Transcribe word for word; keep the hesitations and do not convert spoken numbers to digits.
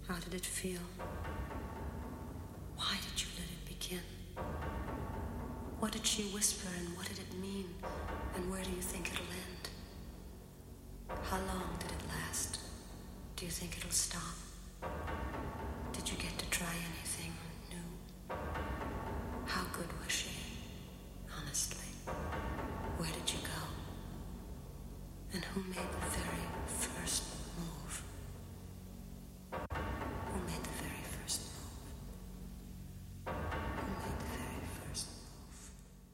How did it feel? Why did you let it begin? What did she whisper and what did it mean? And where do you think it'll end? How long did it last? Do you think it'll stop? Did you get to try any?